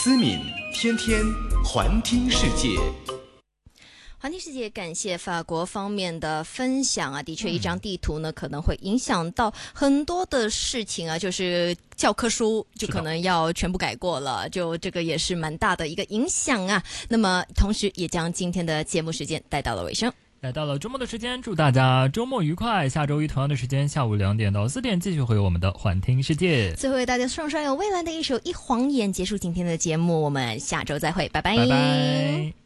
思敏天天环听世界。 环听世界，感谢法国方面的分享啊！的确，一张地图呢，可能会影响到很多的事情啊，就是教科书就可能要全部改过了，就这个也是蛮大的一个影响啊。那么，同时也将今天的节目时间带到了尾声。 来到了周末的时间，祝大家周末愉快。下周一同样的时间，下午2点到4点，继续会有我们的环听世界。 最后为大家送上有蔚蓝的一首《一晃眼》，结束今天的节目。我们下周再会，拜拜。 拜拜。